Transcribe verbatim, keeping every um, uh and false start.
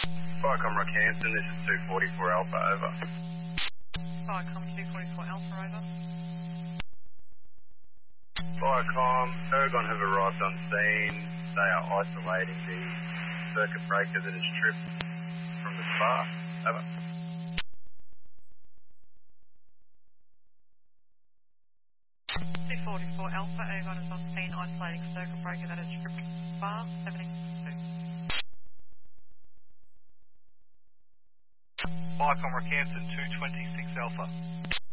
Viacom Rockhampton, this is two forty-four Alpha, over. Viacom two forty-four Alpha, over. Viacom, Ergon have arrived on scene. They are isolating the circuit breaker that is tripped from the spark, over. two forty-four Alpha, Ergon is on scene isolating circuit breaker that is tripped bar, seventy-two. Viacom Rockhampton two twenty-six Alpha.